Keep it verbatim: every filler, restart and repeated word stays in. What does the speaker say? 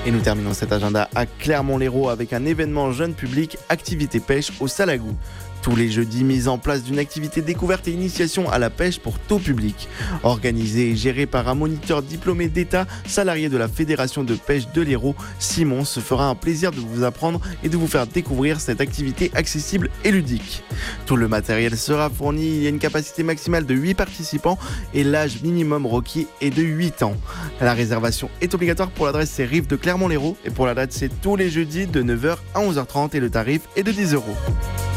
Et nous terminons cet agenda à Clermont-Lérault avec un événement jeune public, activité pêche au Salagou. Tous les jeudis, mise en place d'une activité découverte et initiation à la pêche pour tout public. Organisée et gérée par un moniteur diplômé d'État, salarié de la Fédération de pêche de l'Hérault, Simon se fera un plaisir de vous apprendre et de vous faire découvrir cette activité accessible et ludique. Tout le matériel sera fourni, il y a une capacité maximale de huit participants et l'âge minimum requis est de huit ans. La réservation est obligatoire pour l'adresse c'est Rive de Clermont-Lérault et pour la date c'est tous les jeudis de neuf heures à onze heures trente et le tarif est de dix euros.